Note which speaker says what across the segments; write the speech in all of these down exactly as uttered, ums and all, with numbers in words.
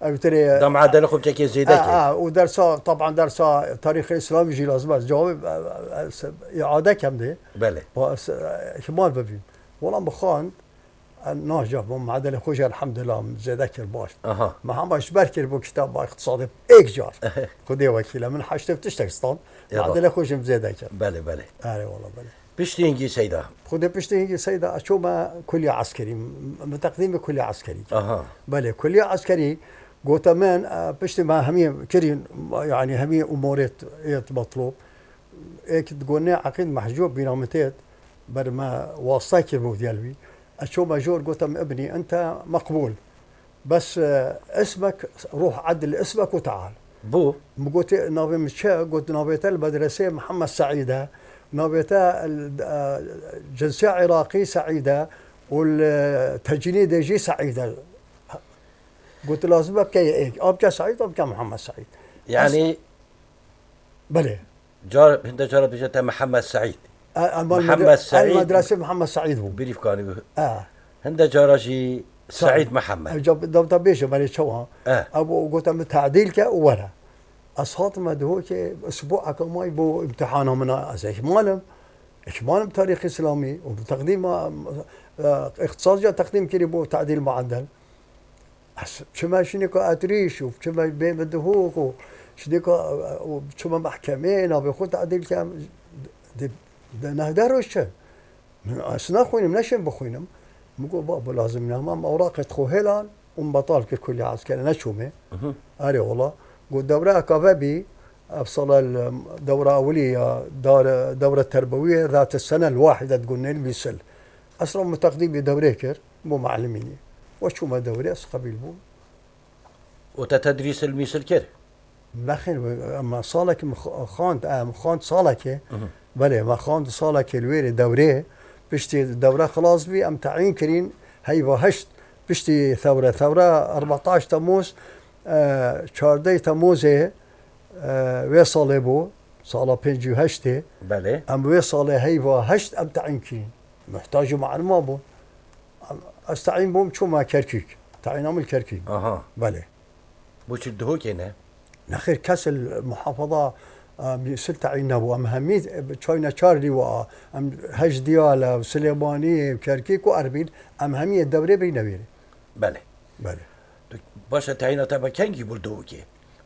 Speaker 1: أبتري
Speaker 2: ده معدل خب تكي زيدك
Speaker 1: آه آه ودرسا طبعا درسا تاريخ الإسلام يجي لازم جواب إعادة كم ده
Speaker 2: بله
Speaker 1: بس احتمال ببين والله بخان ناجح معدل خوش الحمد لله زيدك باش
Speaker 2: اها
Speaker 1: ما هم باش بركر بو كتاب با اقتصادي ايك جار خدي وكيله من حشت بتشتكستان معدل خوش زيدك
Speaker 2: بله بله
Speaker 1: آره والله بله
Speaker 2: بشتينجي سيدا
Speaker 1: خدي بشتينجي سيدا اشوما كلية عسكري متقدم كلية عسكري
Speaker 2: اها
Speaker 1: بله كلية عسكري قلت من بشتي ما همي كرين يعني همي امورات مطلوب هيك تقولنا عقيد محجوب بينامتات بر ما واصاك بو ديالوي اشو ماجور قلت ابني انت مقبول بس اسمك روح عدل اسمك وتعال
Speaker 2: بو
Speaker 1: قلت نابي مشا قلت نابيتا المدرسه محمد سعيده نابيتا الجنسيه عراقي سعيده والتجنيد يجي سعيده قلت لازم ابكي هيك ابكي سعيد ابكي محمد سعيد
Speaker 2: يعني
Speaker 1: بلى
Speaker 2: جار هند جار بجتا محمد سعيد
Speaker 1: محمد سعيد المدرسه محمد سعيد هو
Speaker 2: بيريف كان
Speaker 1: اه
Speaker 2: هند جارجي سعيد محمد
Speaker 1: جاب دب دبيش مالي شوها
Speaker 2: اه
Speaker 1: ابو قلت له تعديل ك ولا اصوات ما دهوك اسبوع كما يبو امتحانهم من ازاي مالهم ايش مالهم تاريخ اسلامي وتقديم اختصاص جا تقديم كلي بو تعديل معدل شما شنيكو اتريش وشما بين بدهوك شنيكو وشما محكمين وبيخو تعديل كام نهدروش اسنا خوينم نشم بخوينم مقول بابا لازم نعمل اوراق تخو هلال ومبطال كل عسكري نشومه اري والله قلت دوره كافبي افصل الدوره اوليه دار دوره تربويه ذات السنه الواحده تقولنا المثل اصلا متقدم بدوريكر مو معلميني وشو ما دوري قبيل بو
Speaker 2: وتتدريس المثل كده
Speaker 1: لكن اما صالك خاند ام خاند صالك بله ما خاند صالك الويري دوري بشتي الدوره خلاص بي ام تعيين كرين هي وهشت بشتي ثوره ثوره أربعة عشر تموز چهارده تموز وصل بو سال پنج و هشت
Speaker 2: بله
Speaker 1: ام وصل هي وهشت ام تعيين كرين محتاج معلومه بو استعين بهم شو ما كركيك تعيين عمل كركيك
Speaker 2: اها
Speaker 1: بله
Speaker 2: بوش الدهوك هنا
Speaker 1: نخير كاس المحافظه مثل تعيين ابو ام هميد تشاينا تشارلي و ام هج دياله وسليماني كركيك واربيل ام همي الدوري بينويري
Speaker 2: بله
Speaker 1: بله
Speaker 2: باشا تعيين تبع كانجي بالدهوكي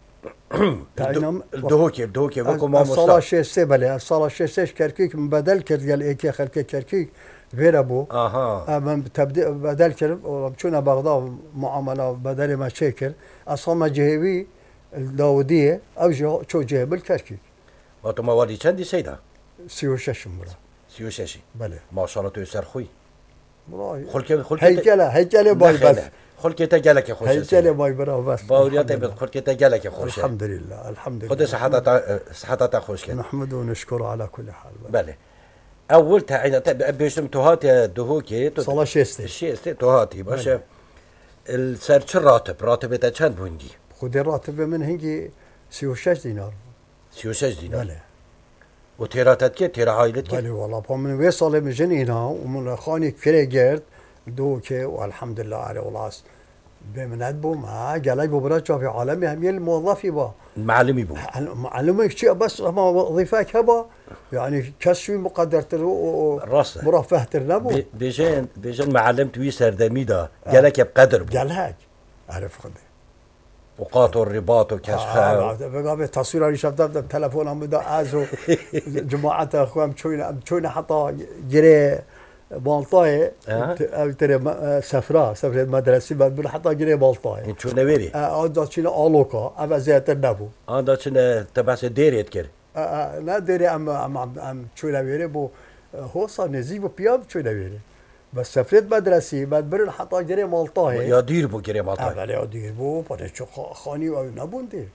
Speaker 1: تعيين
Speaker 2: الدهوكي الدهوكي بكم ما
Speaker 1: الصلاة شيء بله الصلاة شيء كركيك من بدل كرديال ايكي خلك كركيك غير ابو
Speaker 2: اها
Speaker 1: ام تبدي بدل كرب وبشونا بغداد معامله بدل ما شكل اصلا جهوي الداوديه او جو شو جهب الكركيك
Speaker 2: وقت ما ودي چندی سيدا
Speaker 1: سيو شش مرة
Speaker 2: سيو ششي
Speaker 1: بله
Speaker 2: ما شاء الله تو سرخوي
Speaker 1: والله
Speaker 2: خلك خلك
Speaker 1: هيكله هيكله باي بس
Speaker 2: خلك تجلك يا خوش
Speaker 1: هيكله باي برا بس
Speaker 2: باوريات خلك تجلك يا خوش
Speaker 1: الحمد لله الحمد لله
Speaker 2: خد صحتك صحتك خوش كده
Speaker 1: نحمده ونشكره على كل حال
Speaker 2: بله اول تعيين بيشتم توهاتي دهوكي
Speaker 1: صلاة شيستي
Speaker 2: شيستي توهاتي باشا السر راتب راتب تا چند بوندي
Speaker 1: خذ الراتب من هنجي سيو شش دينار
Speaker 2: سيو شش دينار
Speaker 1: بله
Speaker 2: وتيراتك كي تيرا عائلتك
Speaker 1: بله والله من وصل من جنينا ومن خاني كري جرد دوكي والحمد لله على ولاس بمن ادبو ما قال بو برا في عالمي هم الموظف با
Speaker 2: المعلم يبو
Speaker 1: معلمك شيء بس ما وظيفك هبا يعني كشوي مقدرت
Speaker 2: راسه
Speaker 1: مرفهت النبو
Speaker 2: بيجين بيجين معلم توي سردميدا قالك بقدر
Speaker 1: قال هيك عرف خدي
Speaker 2: وقاط الرباط وكشخه
Speaker 1: بقى تصوير اللي شفت التليفون عم بدا ازو جماعه اخوان مشوينا مشوينا حتى جري بالطاي او ترى سفره سفره مدرسه بعد حتى جري بالطاي
Speaker 2: انتو نويري
Speaker 1: اه داتشينا الوكا ابا زيت النبو
Speaker 2: اه داتشينا تبع ديري تكر
Speaker 1: اه لا ديري ام ام ام شو نويري بو هو صار نزيف بياب شو نويري بس سفرت مدرسي بعد برن حتى جري مالطاي
Speaker 2: يا دير بو جري مالطاي
Speaker 1: اه يا دير بو بعد شو خاني او نبون دي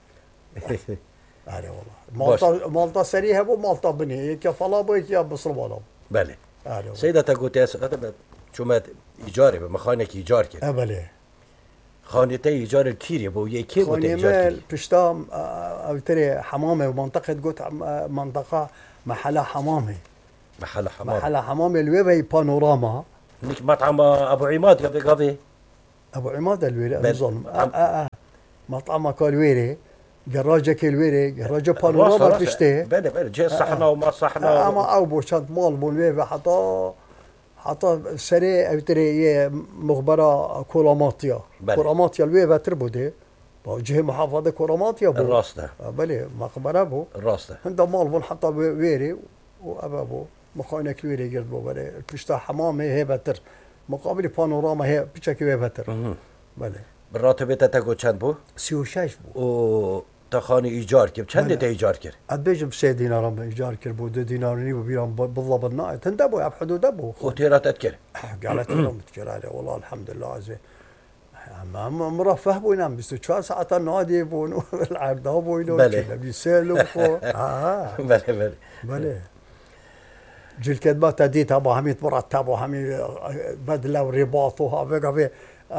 Speaker 1: اه والله مالطا مالطا سريها بو مالطا بني كفلا بو يا بصربالا
Speaker 2: بله سيدة قلت يا سيدة شو ما إيجاري بمخانك إيجار كده
Speaker 1: أبلي
Speaker 2: خانتي إيجار الكيري بو يكير بو
Speaker 1: خاني مال بشتام أو تري حمامة ومنطقة قلت منطقة محلها حمامة
Speaker 2: محلها حمامة
Speaker 1: محلها حمامة الويبي بانوراما
Speaker 2: نيك مطعم أبو عماد قبل قبل
Speaker 1: أبو عماد الويبي أظن
Speaker 2: آه آه
Speaker 1: مطعمك الويري جراجك الويري جراج بانوراما بشته
Speaker 2: بله بله جه صحنا وما صحنا
Speaker 1: اما او بو شاد مال بون حتى حتى سري اوتري مخبره كولاماتيا كولاماتيا الوي تربودي جهه محافظه كولاماتيا بو
Speaker 2: الراسته
Speaker 1: بله مقبره بو
Speaker 2: الراسته
Speaker 1: هند مال بون حتى ويري وابابو مخاينك الويري قلت بو بله بشتا حمامه هي بتر مقابل بانوراما هي بشكل هي بتر بله
Speaker 2: بالراتبه تاكو چند بو
Speaker 1: سی و شش بو
Speaker 2: و تا خانه ایجار کرد چند تا ایجار کرد
Speaker 1: ادبیجم سه دینارم ایجار کرد بود دو دیناری و بیرام بالضبط نه تنده بو اب حدود بو
Speaker 2: اوتيرات اذكر
Speaker 1: قالت لهم تذكر عليه والله الحمد لله عزيز اما مرفه بو ينام بس ثلاث ساعات النادي بو العرض بو ينو
Speaker 2: بله
Speaker 1: بيسالوا اه
Speaker 2: بله بله
Speaker 1: بله جيل كدبات تديت ابو حميد مرتب وحميد بدله ورباط وها بقى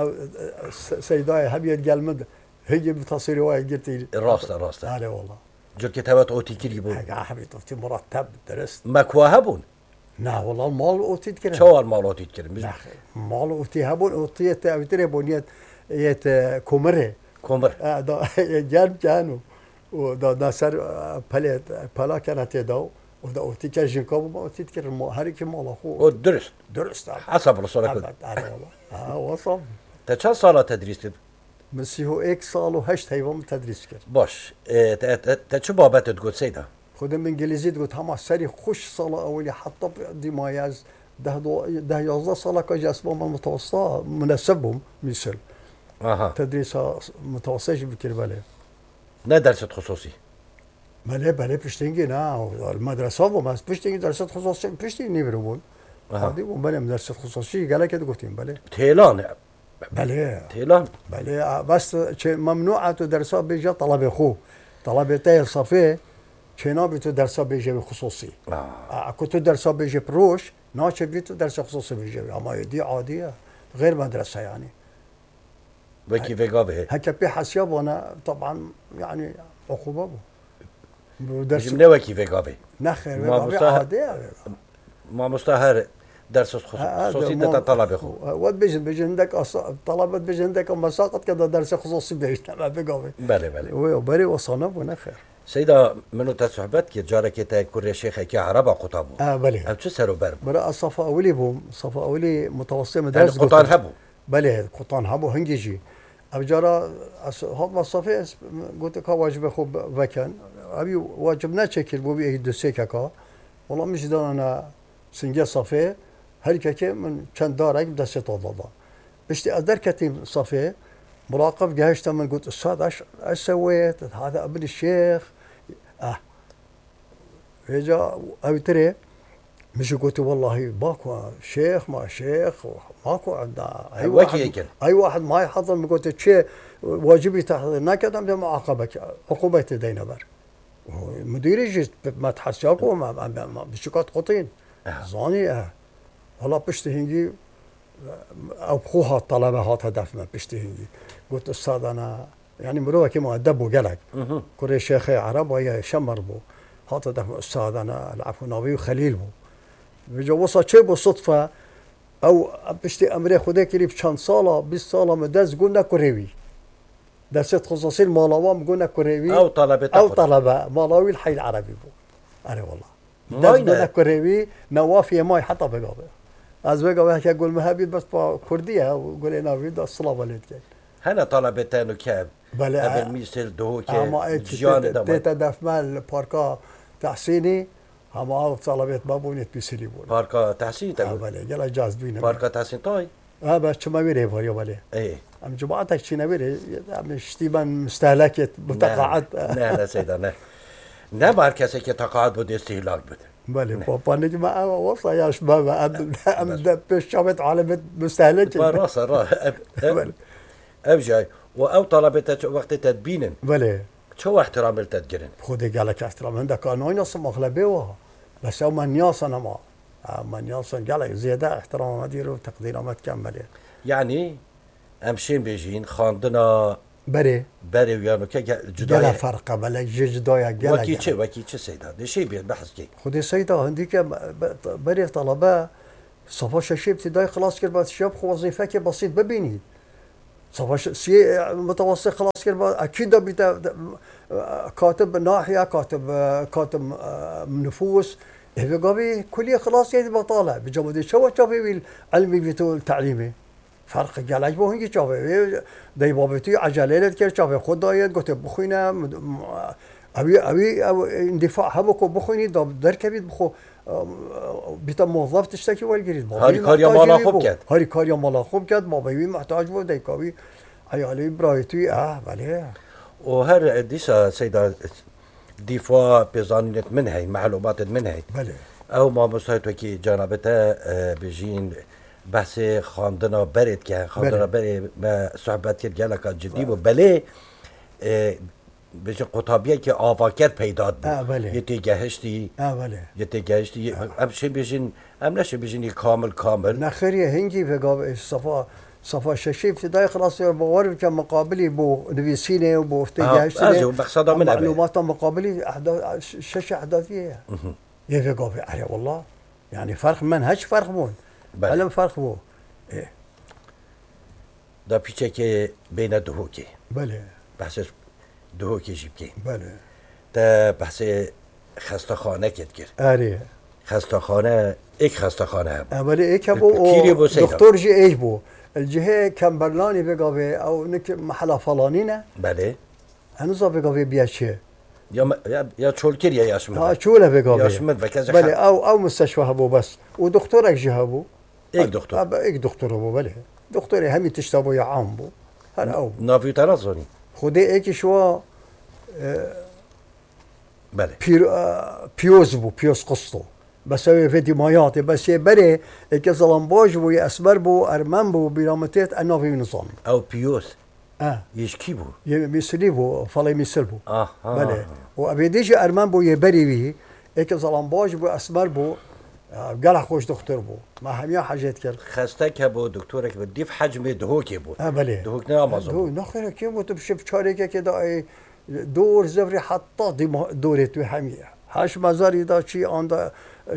Speaker 1: سيداي هبيت قال هي بتصير واحد قلت
Speaker 2: الراسته الراسته
Speaker 1: هلا والله
Speaker 2: جل كتابات اوتي كريبون
Speaker 1: يا حبيبي طفتي مرتب درست
Speaker 2: مكواهبون
Speaker 1: لا والله المال اوتي تكرم
Speaker 2: شو المال اوتي تكرم
Speaker 1: لا مال اوتي هبون اوتي تاوتري بونيت يت كومره
Speaker 2: كومر
Speaker 1: اه دا جان كانوا ودا ناصر بلد بلا كانت يدو ودا اوتي كاجين كوب اوتي تكرم هريك مال اخو
Speaker 2: درست
Speaker 1: درست
Speaker 2: حسب رسولك
Speaker 1: والله اه وصل
Speaker 2: تا چند سال تدریس کرد؟
Speaker 1: من سی و یک سال و هشت هیوام تدریس کرد.
Speaker 2: باش تا چه بابت تقول سیدا؟
Speaker 1: خودم انگلیسی تقول همه سری خوش سال اولی حتی دیمایز ده دو ده یازده سال که جسمم متوسط مناسبم مثل.
Speaker 2: آها.
Speaker 1: تدریس متوسطش بکر بله.
Speaker 2: نه درس خصوصی.
Speaker 1: بله بله پشتینگی نه المدرسه بوم از پشتینگی درس خصوصی پشتینگی نمیرون. هادی بوم بله درس خصوصی گله که گفتیم بله.
Speaker 2: تهران.
Speaker 1: بله
Speaker 2: تهران.
Speaker 1: بله بس ممنوعه درسات بيجي طلبه خو طلبه تايل صفيه چنا بيتو درسات بيجي خصوصي اه كنت درسات بيجي بروش ناش بيتو درس خصوصي بيجي اما دي عاديه غير مدرسه يعني
Speaker 2: وكي فيغابه
Speaker 1: هكا بحسياب وانا طبعا يعني عقوبه
Speaker 2: درس من وكي فيغابه
Speaker 1: نخير ما عاديه
Speaker 2: ما مستهر درس خصوصي ده طلبه خو
Speaker 1: ود بيجي بيجي عندك طلبه بيجي عندك مساقط كذا درس خصوصي بيجي ما بيقوي
Speaker 2: بله بله
Speaker 1: وبري وصنف ونخير
Speaker 2: سيدا منو تصحبت كي جارك تا كوريا شيخ كي عربا قطابو
Speaker 1: اه بله
Speaker 2: او تسرو برب
Speaker 1: برا صفا اولي بوم صفا اولي متوسط مدرسه
Speaker 2: يعني قطان هبو
Speaker 1: بله قطان هبو هنجيجي اب جارا هاد مصافي قلت لك واجب خو وكان ابي واجبنا شكل بو بي دوسيكا والله مش انا سنجا صفي هركه من كان دارك دست طلبه بشتي ادركتي صفي مراقب جهشت من قلت استاذ ايش ايش سويت هذا ابن الشيخ اه رجع او تري مش قلت والله ماكو شيخ ما شيخ ماكو عندنا اي واحد اي واحد ما يحضر قلت شيء واجبي تحضر نكد معاقبك عقوبه دينبر مدير يجي ما تحسياكو بشكات قطين زاني اه والله بشتهنجي او خوها الطلبه هات هدف ما بشتهنجي قلت استاذ انا يعني مروه كي مؤدب وقالك كوري شيخي عرب ويا شمر بو هات هدف استاذ انا العفو نبي وخليل بو بيجي وصل شيء بالصدفه او بشتي امري خدك لي بشان صاله بيس صاله مدز قلنا كوريوي درست خصوصي المالوام قلنا كوريوي
Speaker 2: او طلبه
Speaker 1: او طلبه مالاوي الحي العربي بو انا والله درس قلنا كوريوي نوافي ماي حتى بقابه از بقى هيك اقول مهابي بس كرديه وقول انا بيد الصلاه ولد
Speaker 2: هنا طلبتان كاب
Speaker 1: بلا
Speaker 2: قبل ميسل دهو
Speaker 1: كاب جيان دم تتدف مال باركا تحسيني هم طلبت بابونيت بيسلي بون
Speaker 2: باركا تحسين تقول
Speaker 1: بلا يلا جاز بينا
Speaker 2: باركا تحسين طاي
Speaker 1: اه بس ما بيري باريو بلا
Speaker 2: ايه
Speaker 1: ام جماعتك شي نبيري مش تيبان مستهلكت بتقاعد
Speaker 2: لا لا سيدا لا نه باركاسه که تقاعد بود استهلاك بود
Speaker 1: بله بابا نجمع وصل يا شباب ام ام بشامت على مستهلك
Speaker 2: راسا را اب جاي او طلبت وقت تدبين
Speaker 1: بله
Speaker 2: شو احترام التدقرن
Speaker 1: خذي قال لك احترام عندك قانون يصم اغلبيه وها بس او من ياصن ما من ياصن قال لك زياده احترام ما ديروا تقدير ما تكمل
Speaker 2: يعني امشين بيجين خاندنا
Speaker 1: بله
Speaker 2: بله ويانو كه جدايه
Speaker 1: قال فرق بلا جدايه قال
Speaker 2: وكي چه وكي چه سيدا ده شيء بحث كي
Speaker 1: خذي سيدا عندك بري طلبه صفا شيء ابتدائي خلاص كده بس شاب وظيفه بسيط ببيني صفا سي متوسط خلاص كده اكيد بيتا كاتب ناحيه كاتب كاتب نفوس هذا قبي كليه خلاص يعني بطالع بجودي شو شافي العلمي بيتو التعليمي فرق قال عجبه هنجي شافي داي بابتي عجله كده شافي خد دايت قلت بخوينا ابي ابي اندفاع هبكو بخويني دركبي بخو بيتا موظف تشتكي والجريد
Speaker 2: هاري كاريا مالا خوب كد
Speaker 1: هاري كاريا مالا خوب كد بابي محتاج بود داي كابي عيالي برايتي اه بله
Speaker 2: وهر ديسا سيدا دفاع بزانينة منهي معلومات منهي
Speaker 1: بله
Speaker 2: او ما مستوى كي جانبته بجين بحث خاندنا برد که خاندنا برد ما صحبت کرد گله که جدی بود بله بجن قطابیه که آواکر پیدا بود یه تیگهشتی یه تیگهشتی همشه بجن هم نشه بجن کامل کامل
Speaker 1: نخیریه هنگی بگاه صفا صفا ششی ابتدای خلاص باور که مقابلی بو نویسینه و بو تیگهشتی معلومات مقابلی شش احداثیه یه بگاه اره والله يعني فرق منهج فرق بود علم فرق بو إيه.
Speaker 2: دا پیچه که بین دهوکی
Speaker 1: بله
Speaker 2: بحث دهوکی جیب که
Speaker 1: بله
Speaker 2: دا بحث خستخانه کت کرد
Speaker 1: آره
Speaker 2: خستخانه ایک خستخانه
Speaker 1: هم بله ایک بو دکتر جی ایش بو الجهه کمبرلانی بگاوه او نک محل فلانی نه
Speaker 2: بله
Speaker 1: هنوزا بگاوه بیا چه
Speaker 2: یا یا یا چولکر یا یاشمد
Speaker 1: ها چوله بگاوه
Speaker 2: یاشمد و کذا
Speaker 1: بله او او مستشفى هبو بس و دکترک جه هبو
Speaker 2: ایک دکتر
Speaker 1: ایک دکتر بو بله دکتری همی تشتابو یا عام بو هر او
Speaker 2: نافی تنظری
Speaker 1: خودی ایک شوا
Speaker 2: بله
Speaker 1: پیر پیوز بو پیوز قسطو بس هو فيديو مايات بس يبري كزلان باج بو اسمر بو ارمن بو بيرامتيت انوفي نظام
Speaker 2: او بيوس
Speaker 1: اه
Speaker 2: يشكي بو
Speaker 1: يمثلي بو فالي مثل بو
Speaker 2: اه اه
Speaker 1: بله وابيديجي ارمن بو يبري بي كزلان باج بو اسمر بو قال خوش دكتور بو ما هميا حاجات كل
Speaker 2: خستك بو دكتورك بدي في حجم دهوكي بو
Speaker 1: اه بله
Speaker 2: دهوك نامازو
Speaker 1: دو نخير كيف تمشي بشاركه كده دور زفري حتى دي دورته هميا هاش مزاري دا شي عند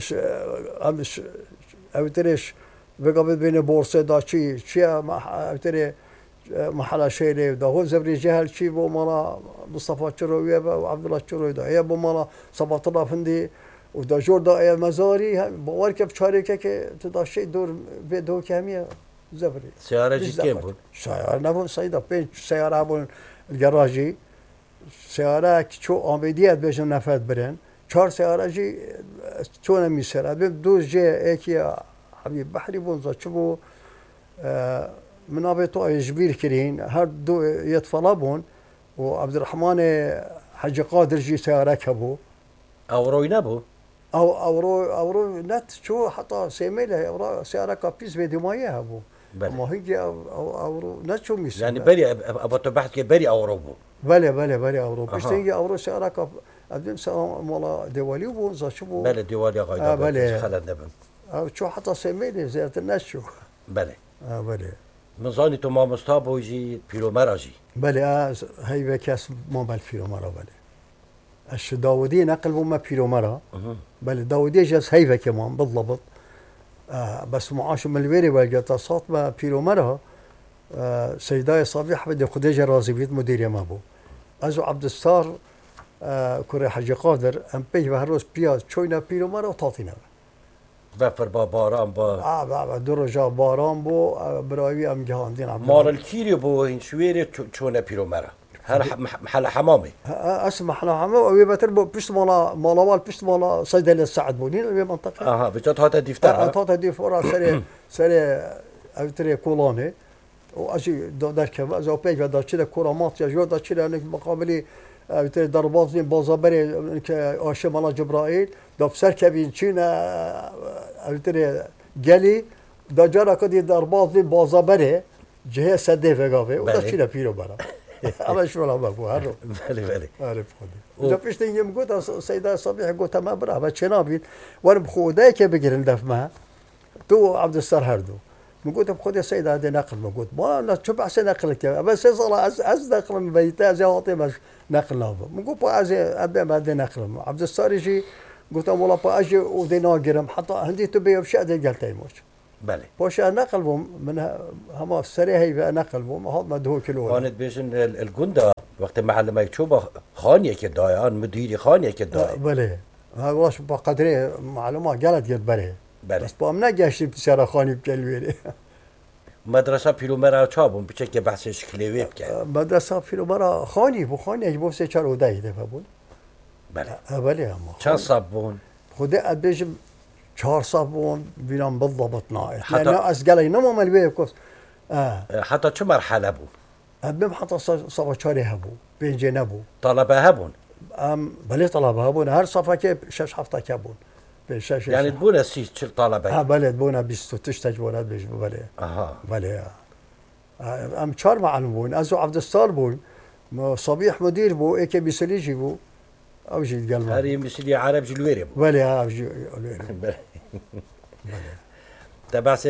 Speaker 1: امش اوتريش بقبل بين بورصه دا شي شي اوتري محل شيري دا هو زفري جهل شي بو مالا مصطفى شروي وعبد الله شروي دا هي بو مالا صباط الله فندي ودا جور دا اي مزاري بوركب شاركه كي تدا شي دور بدو كاميه زفري
Speaker 2: سياره جي كم بود
Speaker 1: سياره نبون سيدا بين سياره بون الجراجي سياره كشو اميديات بيجن نفات برن چهار سياره جي چون ميسر ابي دو جي اكيا حبيب بحري بونزا چبو من ابي تو اجبير كرين هر دو يتفلابون وعبد الرحمن حج قادر جي سياره كبو
Speaker 2: اوروي نبو
Speaker 1: او اورو اورو نت شو حتى سيميله اورو سياره كابيس فيديو مايه ابو ما هيجي او اورو نت شو ميسر
Speaker 2: يعني بري ابو تبحث كي بري اورو بو
Speaker 1: بله بله بله اورو بس تيجي اورو سياره كاب ادم سلام مالا ديوالي وبونزا شبو
Speaker 2: بله ديوالي غايدا
Speaker 1: آه بله
Speaker 2: خلد نبن
Speaker 1: او شو حتى سيميلي زيارة الناس شو
Speaker 2: بله
Speaker 1: اه بله
Speaker 2: من ظاني تو ما مستابو يجي بيلومرا جي
Speaker 1: بله اه هاي بكاس ما بال بيلومرا بله الش داودي نقل ما بيلومرا بله داودي جاز هيفا كمان بالضبط آه بس معاش من البيري والقطع صوت ما بيلومرا آه سيداي صبيح بدي خديجه رازي بيت مدير مابو ازو عبد الستار آه كوري حاج قادر ام بيج بهروس بياز چوينا بيرو مرا وطاطينا
Speaker 2: بفر با باران با
Speaker 1: اه با درجا باران بو براوي ام جهاندين عبد
Speaker 2: مال الكيري بو هين شويري چونا بيرو مرا هر محل حمامي
Speaker 1: اسمح محل حمام او بتر بو بيست مالا مالوال بيست مالا صيدلة السعد بونين او منطقه
Speaker 2: اها بتات هاتا ديفتر
Speaker 1: هاتا ديفورا سري سري او تري كولوني واجي دركب ازو بيج دا تشيل كورامات يا جو دا تشيل مقابلي بتر ضربات بازابري كاشم الله جبرائيل دا بسر كبين چينا بتر جلي دا جرا كدي ضربات بازابري جهه سده فغاوي ودا چيلا بيرو برا اما شو لا بابو هرو
Speaker 2: بله بله
Speaker 1: عارف خدي دا بيشتي يم قوت سيدا صبيح قوت ما برا بچنابيت وانا بخوداي كبجرن دفما تو عبد الستار هردو قلت بخذ يا سيد هذا نقل ما قلت ما لا شوف احسن نقلك بس صار از از نقل من بيته زي واطي بس نقل نابه قلت باز ابي هذا نقل عبد الستار يجي قلت والله باجي ودينا قرم حتى عندي تبي بشيء قلت يموت
Speaker 2: بله
Speaker 1: باش نقل بوم من هما سري هي نقل بوم هاد ما دهو كيلو
Speaker 2: خانت بيجن الجندا وقت معلم يكتشوبه خانية كده آن مديري خانية كده
Speaker 1: بله ها واش بقدره معلومات قالت قلت بله
Speaker 2: بله
Speaker 1: بس بام نگشتیم سر خانی بکلویری
Speaker 2: مدرسة پیلومرا چابون بچه که بحثش کلیوی بکن
Speaker 1: مدرسه پیلومرا خانی بو خانی اجبو سه چهار اودای دفعه بود
Speaker 2: بله
Speaker 1: بله اما
Speaker 2: چند صابون
Speaker 1: خود ادبیجم چهار صابون بینام بالضبط نايت
Speaker 2: حتى
Speaker 1: لانه اسقلي نمو ملوي كوس اه
Speaker 2: حتى چه مرحله بو
Speaker 1: ابم حتى صفا چاري هبو بين جنبو
Speaker 2: طلبه هبون
Speaker 1: ام بله طلبه هبون هر صفا که شش هفته كبون بشش
Speaker 2: يعني تبون سی چل طلبه
Speaker 1: ها بله بونا بیست و تش تجوانات بيج بله
Speaker 2: اها
Speaker 1: بله اه. ام چهار معلم بون ازو عبد الستار بون صبيح مدير بو ايكي بيسليجي بو او جيت قال
Speaker 2: هاري مثل عرب جلويري بو
Speaker 1: بله ها
Speaker 2: بله تبعث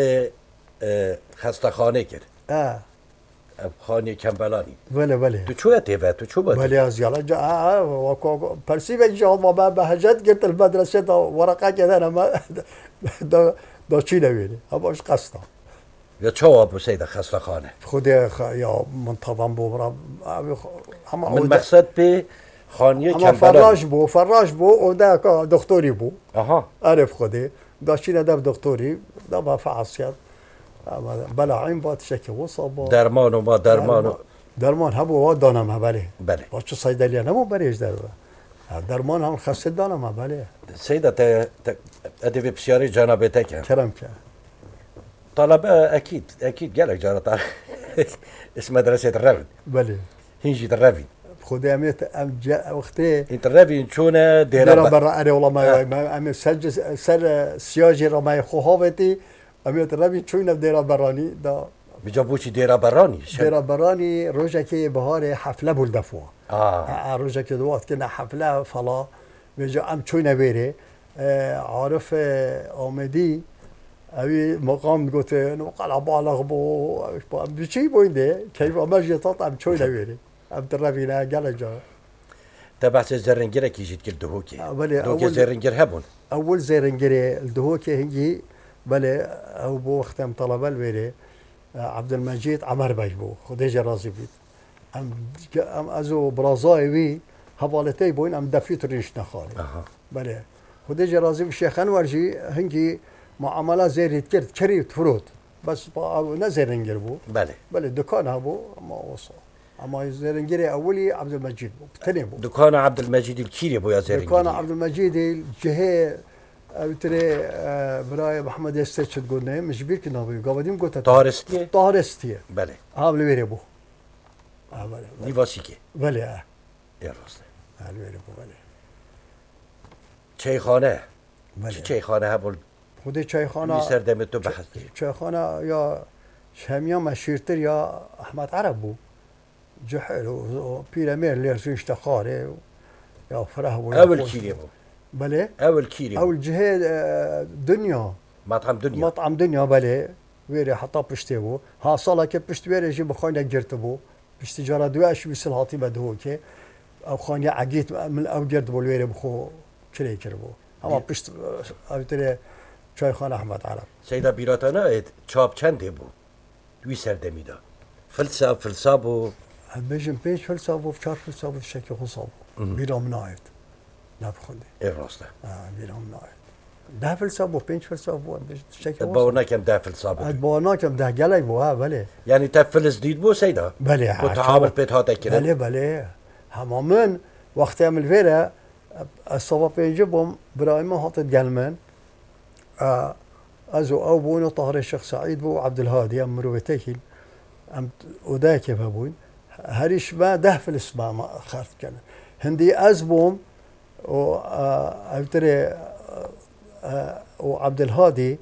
Speaker 2: خسته خانه کرد
Speaker 1: اه
Speaker 2: خانه کمبلانی
Speaker 1: بله بله
Speaker 2: تو چوه تیوه تو چو بودی؟
Speaker 1: بله از یالا جا اه وكو برسي بجا ما بهجت قلت المدرسه دا ورقه كذا انا ما دا دا چی نویلی هماش قصدا
Speaker 2: یا چه ابو سید خسته خانه
Speaker 1: خود خ... یا منتظم بو برا
Speaker 2: من مقصد به خانه
Speaker 1: اما
Speaker 2: کمبلانی
Speaker 1: فراش بو فراش بو و دا دکتری بو
Speaker 2: اها
Speaker 1: عارف خودی دا چی ندب دکتری دا با فعصیت بلا عین با تشکی وصابا
Speaker 2: درمان و ما درمان و
Speaker 1: درمان هبو و دانم ها بله
Speaker 2: بله
Speaker 1: با چه صیدلیه نمو بریش در درمان هم خسته دانم ها بله
Speaker 2: سيدة ت... ت... ادبي بسياري جنابتك
Speaker 1: کرم که
Speaker 2: طلبة اكيد اكيد قالك جارة طالب اسم مدرسة الرفد
Speaker 1: بله
Speaker 2: هنجي الرفد
Speaker 1: خودی امیت ام جا وقتی
Speaker 2: انت الرفد شونه
Speaker 1: دیرا
Speaker 2: ديرا
Speaker 1: برا اره والله ما ما ام سر سر سیاجی را ما خوهاوتی امیت روی چون دیرا برانی دا
Speaker 2: بجابوشي ديرا براني
Speaker 1: دیرا برانی روزه که بهار حفله بولدفوا
Speaker 2: اه
Speaker 1: روزه که دوات کنا حفله فلا بجا ام چون بیره عارف آمدی اوی مقام گفت نو قلع بالغ بو بچی بوینده که با مجیطات ام چون بیره ام ترفینا گله جا
Speaker 2: تبعت الزرنجرة كي جيت كل دهوكي
Speaker 1: بله
Speaker 2: دوكي زرنجر هبون
Speaker 1: اول زرنجري الدهوكي هنجي بله او بو وقتم طلبه الويري عبد المجيد عمر بيبو خديجه رازي بيت ام ام ازو برازاي وي حوالتي بوين ام دفيت ريش نخالي
Speaker 2: اها
Speaker 1: بله خديجه رازي الشيخ انور جي هنجي معامله زير كرت كريت فروت بس نزرنجر بو
Speaker 2: بله
Speaker 1: بله دكان هبو ما وصل اما زرنجري اولي عبد المجيد بو تاني بو
Speaker 2: دكان عبد المجيد الكيري بو يا زرنجر
Speaker 1: دكان عبد المجيد الجهه بتري براي محمد يستش تقولنا مش بيك نابي قاعدين قلت
Speaker 2: طارستيه
Speaker 1: طارستيه
Speaker 2: بله
Speaker 1: ها بلي بو ها بله
Speaker 2: نيفاسيكي
Speaker 1: بله
Speaker 2: يا راست
Speaker 1: ها بلي بو بله
Speaker 2: چای خانه
Speaker 1: بله
Speaker 2: چای خانه هبول
Speaker 1: خودی چای خانه
Speaker 2: میسر دم تو بحث
Speaker 1: چای خانه یا شامیا مشهورتر یا احمد عرب بو جحل و بيرامير اللي رسوش تخاره يا فرح
Speaker 2: اول كيري بو
Speaker 1: بله
Speaker 2: اول كيري
Speaker 1: اول جهه دنيا
Speaker 2: مطعم دنيا
Speaker 1: مطعم دنيا بله ويري حطا بشتي بو ها صاله كي بشت ويري جي بخونا جرت بو بشت جرا دواش بيسل هاتي بدهوكي او خاني عقيت من او جرت بو ويري بخو كري كربو اما بشت او تري چای خانه احمد عرب
Speaker 2: سيدا بيراتانا چاب چنده بو دوی سردمیدا فلسا فلسا بو
Speaker 1: بيجن بيج فلسا بو چار فلسا بو شكل خصاب بيرام نايت نبخونده
Speaker 2: ايه راسته
Speaker 1: اه بيرام نايت ده فلسا بو بيج فلسا بو شكل
Speaker 2: باورنا كم ده فلسا بو
Speaker 1: باورنا كم ده قلي بو ها بله
Speaker 2: يعني تفلس ديد بو سيدا
Speaker 1: بله
Speaker 2: كنت عامل بيت هاتا كده
Speaker 1: بله بله همامن وقت عمل فيرا الصبا بيجبهم برايم هاتت قلمن آه ازو او بونو طاهر الشيخ سعيد بو عبد الهادي ام مروتيكل ام وداك بابوين هريش ما ده في الاسماء ما خاف كان هندي ازبوم و ابتري وعبد الهادي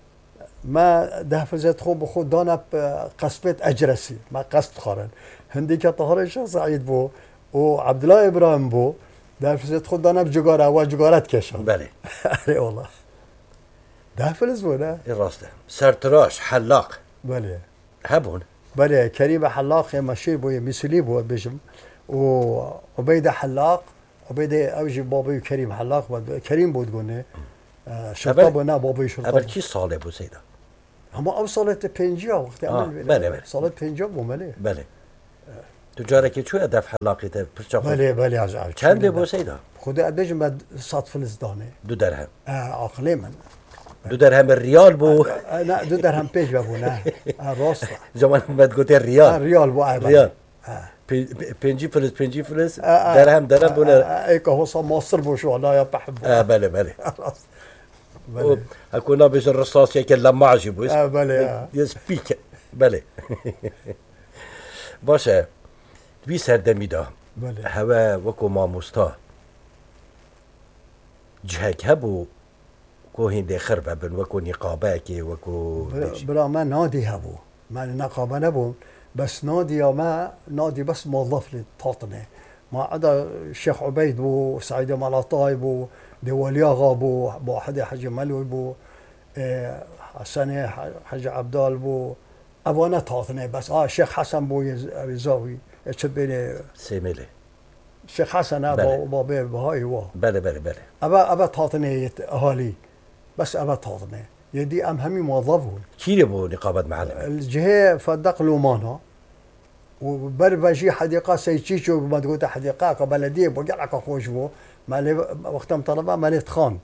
Speaker 1: ما ده في زيت خو بخو دانا قصبت اجرسي ما قصد خارن هندي كطاهر الشيخ سعيد بو وعبد الله ابراهيم بو ده في زيت خو دانا بجوجارا وجوجارات كشان
Speaker 2: بله
Speaker 1: اي والله ده فلز بوده
Speaker 2: راسته سرتراش حلاق
Speaker 1: بله
Speaker 2: هبون
Speaker 1: بله كريم حلاق ماشي بو مثلي بو بجم وبيدا حلاق وبيدا اوجي بابي كريم حلاق كريم بود قلنا شطبنا بابي شطب
Speaker 2: قبل كي صالح بو سيدا
Speaker 1: اما او سالت پنجاه وقتی
Speaker 2: آه،
Speaker 1: عمل
Speaker 2: بله، بله.
Speaker 1: سالت پنجاه بو مالی
Speaker 2: بله تجاره که چو هدف حلاقی ته پرچا خود
Speaker 1: بله بله از عجب
Speaker 2: چند بو سیدا
Speaker 1: خدا ادج بعد صد فلس دانه
Speaker 2: دو درهم
Speaker 1: عقلی من
Speaker 2: دو درهم ریال بو
Speaker 1: آه، نه دو درهم پیش ببو نه آه، راست
Speaker 2: زمان بعد گوته
Speaker 1: آه،
Speaker 2: ریال
Speaker 1: ریال بو آه، بله.
Speaker 2: ریال
Speaker 1: آه.
Speaker 2: پی- پنجی فلس پنجی فلس
Speaker 1: آه، آه.
Speaker 2: درهم درهم بونه
Speaker 1: آه، ايك هو صار مصر بو شو لا يا بحبه
Speaker 2: آه بله بله
Speaker 1: راست بله
Speaker 2: اكو لابس الرصاص هيك لما عجبه
Speaker 1: آه، بله آه.
Speaker 2: يسبيك بله باشه بی سردمی دا
Speaker 1: بله.
Speaker 2: هوا وکو ماموستا جهك هبو كو هندي خربة بن وكو نقابة كي وكو بيش.
Speaker 1: برا ما نادي هبو ما نقابه نبون بس نادي يا ما نادي بس موظف للتاطنه ما عدا الشيخ عبيد بو سعيد ملاطاي بو دولياغا بو بو حدا حج ملوي بو إيه حسن حج عبدال بو ابونا تاطنه بس اه الشيخ حسن بو يزاوي اتشبيني
Speaker 2: سيميلي
Speaker 1: الشيخ حسن ابو بابي بهاي وا
Speaker 2: بله بله بله
Speaker 1: ابا ابا تاطنه اهالي بس ابا تاطنه يدي ام همي موظفون
Speaker 2: كيري بو نقابة معلم
Speaker 1: الجهه فدق لومانا وبربجي حديقه سيتشيشو ما تقول حديقه بلديه بقلعك خوش بو مالي وقت طلبه مالي تخان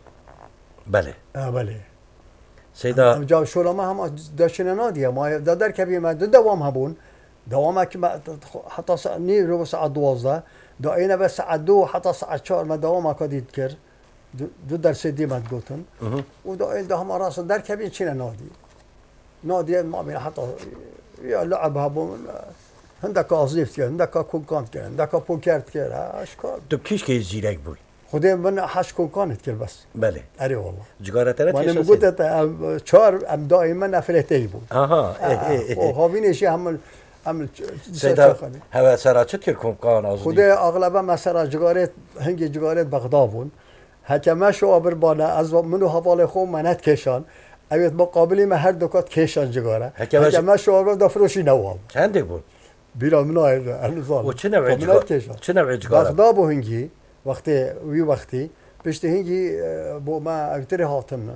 Speaker 2: بله
Speaker 1: اه بلي
Speaker 2: سيدا
Speaker 1: جاو شو ما هم داشنا ناديه ما دادر كبير ما دوام هبون دوامك ما حتى ني رو ساعه دوازده داينا بس ساعه دو حتى ساعه چهار ما دوامك يذكر دو درس دي ما تقولن وداين ده هم راس در كبير چنا نادي نادي ما بين حتى يا لعب هبون هندك وظيفة كده هندك كونكانت كده هندك بوكرت كده اشكال
Speaker 2: تو كيش كي زيرك بوي
Speaker 1: خدي من حش كونكانت كده بس
Speaker 2: بله
Speaker 1: اري والله
Speaker 2: جغارة
Speaker 1: وانا
Speaker 2: تلاتة
Speaker 1: قلت شهر ام دائما نفلتي بو
Speaker 2: اها ايه ايه ايه
Speaker 1: وهابين شيء هم هم
Speaker 2: سيدا هوا سرا چتر كم كان أظن
Speaker 1: خدي اغلبا مثلا جغارت هنگ جغارت بغدادون حتى ما شو ابر بالا از منو حواله خو منت کشان اوید مقابلی ما هر دکات کشان جگاره حتى ما شو ابر دفروشی نوام
Speaker 2: چند بود
Speaker 1: بيرا من هاي النظام
Speaker 2: و چه نوع جگار چه نوع جگار
Speaker 1: بغداد بو هنگی وقتی وی وقتی پشت هنگی بو ما اکتری هاتن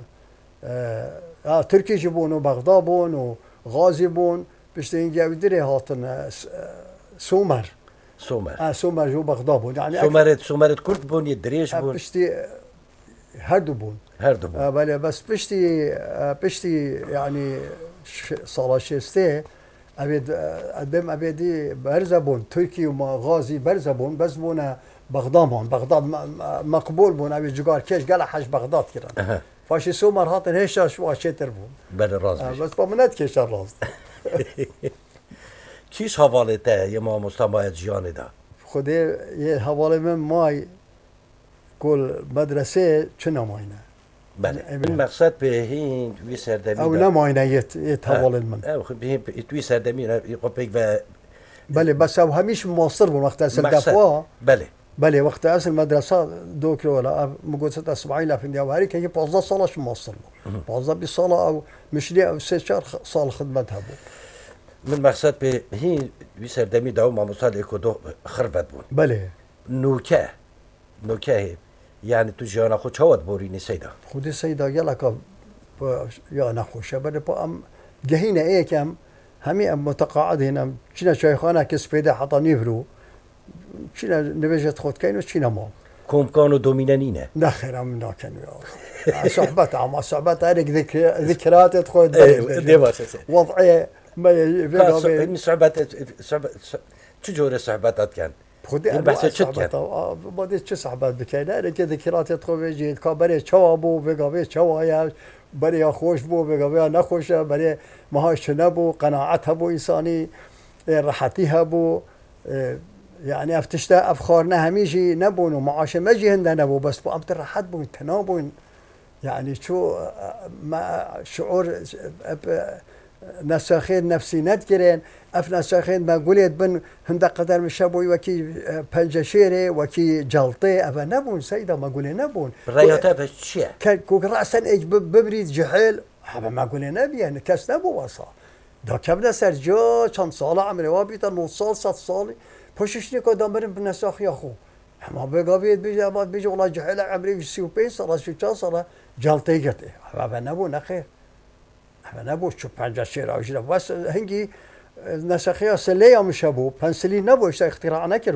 Speaker 1: اه ترکی جبون و بغداد بون و غازی بون پشت هنگی اکتری هاتن سومر
Speaker 2: سومر
Speaker 1: اه سومر جو بغداد بون يعني
Speaker 2: سومرت سومرت كرد بون يدريش بون
Speaker 1: پشتی هر دو بون
Speaker 2: هر دو بون
Speaker 1: آه بله بس پشتی پشتی يعني صلاة شسته ابيد قدام ابيدي برزبون تركي وما غازي برزبون بس بونا بغداد هون بغداد مقبول بون ابي جوار كيش قال حج بغداد كده فاشي سومر هاتن هيش شو شتر بون
Speaker 2: بل الراس
Speaker 1: آه بس بمنات كيش الراس
Speaker 2: كيش حوالته يا ما مستمع جياني ده
Speaker 1: خدي يه حواله من ماي كل مدرسه شنو ماينه
Speaker 2: بله المقصد به هين وی سردمی
Speaker 1: او نماینه یت یت حواله من
Speaker 2: او به توی سردمی يقبك و
Speaker 1: بله بس او همیش معاصر بون وقت اصل دفوا
Speaker 2: بله
Speaker 1: بله وقت اصل مدرسه دوكري ولا مقصد اسماعيل في النواري كي بوزا صلاش معاصر بوزا بصلاه او مشري او سيشار صال خدمتها بو
Speaker 2: من مقصد به هين وی سردمی داو ما مصال اكو خربت بون
Speaker 1: بله
Speaker 2: نوكه نوكه يعني تو جانا خو چاوت بوريني سيدا
Speaker 1: خودي سيدا يلك يا نخوش بده با ام جهينه ايه كم همي ام متقاعد هنا شنا شيخانه كسبيده حتى نيفرو شنا نبجت خود كاين وشنا ما
Speaker 2: كوم كانوا دومينانينه
Speaker 1: نخير من ناكن يا صحبت عم صحبت عليك ذكر ذكريات تخود وضعي ما
Speaker 2: يبقى صحبت صحبت شو جور صحبتات كان
Speaker 1: خودی البحث چت کرد بعد چه صحبت بکنه اگه که ذکرات تو بجید که برای چوا بو بگاوی چوا یا برای خوش بو بگاوی نخوشه برای ماهاش نبو قناعت بو انسانی راحتی بو يعني افتشتا افخارنا هميجي نبون ومعاش مجي هند نبو بس بو امتر راحت بو تنابون يعني شو ما شعور نساخين نفسي ندكرين اف نساخين ما قوليت بن هند قدر مشابوي وكي بنجشيري وكي جلطي ابا نبون سيدا ما قولي نبون
Speaker 2: رياتا بالشيء
Speaker 1: كوك راسا اج ببريد جحيل ابا ما قولي نبي يعني كاس نبو وصا دا كم نسر جو كم صالة عمري وابيتا نص صال ست صالي پششنی که دامریم به نساخی آخو اما بگاوید بیج اما بیج والله جهل عمری سی و پنج سال سی و چهار سال جلطی گته و نبود نخیر نبود شو پنجاه شیر آجیل بس هنگی نسخه سلیه مشابو پنسلی نبود اختراع نکرد